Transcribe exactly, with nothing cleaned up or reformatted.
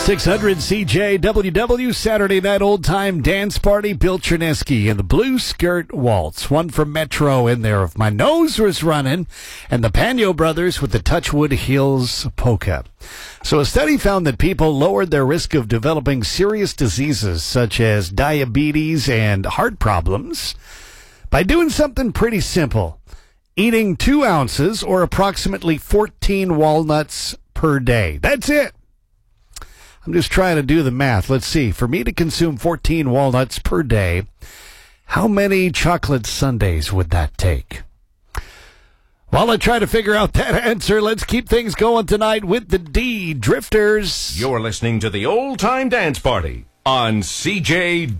six hundred C J W W Saturday Night Old Time Dance Party. Bill Chernesky and the Blue Skirt Waltz. One from Metro in there. If My Nose Was Running. And the Panyo Brothers with the Touchwood Hills Polka. So a study found that people lowered their risk of developing serious diseases such as diabetes and heart problems by doing something pretty simple. Eating two ounces or approximately fourteen walnuts per day. That's it. I'm just trying to do the math. Let's see. For me to consume fourteen walnuts per day, how many chocolate sundaes would that take? While I try to figure out that answer, let's keep things going tonight with the D Drifters. You're listening to the Old Time Dance Party on C J